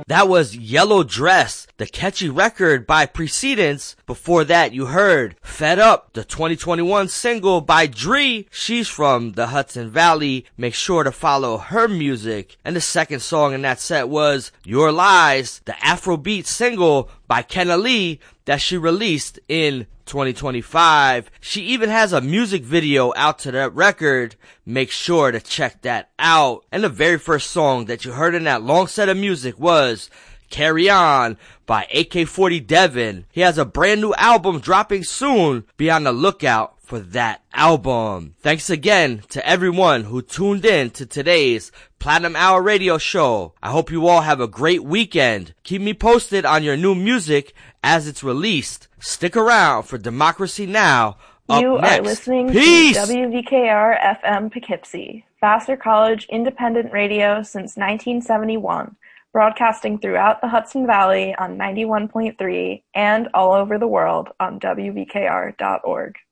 That was Yellow Dress, the catchy record by Precedence. Before that, you heard Fed Up, the 2021 single by Dree. She's from the Hudson Valley. Make sure to follow her music. And the second song in that set was Your Lies, the Afrobeat single by Kenna Lee that she released in 2025. She even has a music video out to that record. Make sure to check that out. And the very first song that you heard in that long set of music was Carry On by AK-40 Devin. He has a brand new album dropping soon. Be on the lookout for that album. Thanks again to everyone who tuned in to today's Platinum Hour Radio Show. I hope you all have a great weekend. Keep me posted on your new music as it's released. Stick around for Democracy Now! Up you next. Are listening Peace! to WVKR FM Poughkeepsie, Vassar College independent radio since 1971, broadcasting throughout the Hudson Valley on 91.3 and all over the world on WVKR.org.